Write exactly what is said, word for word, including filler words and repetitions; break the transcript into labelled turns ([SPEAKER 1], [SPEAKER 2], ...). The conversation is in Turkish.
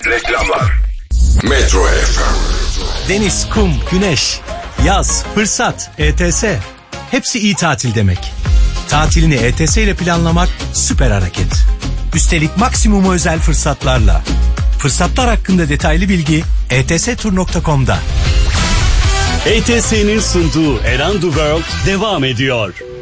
[SPEAKER 1] Reklamlar. Metro F M.
[SPEAKER 2] Deniz, kum, güneş, yaz, fırsat, E T S. Hepsi iyi tatil demek. Tatilini E T S ile planlamak süper hareket. Üstelik maksimum özel fırsatlarla. Fırsatlar hakkında detaylı bilgi e t s tur nokta com'da.
[SPEAKER 3] E T S'nin sunduğu Around the World devam ediyor.